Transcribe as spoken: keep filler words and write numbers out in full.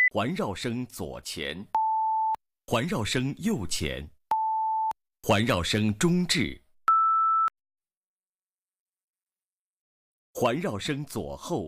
环绕声左前，环绕声右前，环绕声中置，环绕声左后，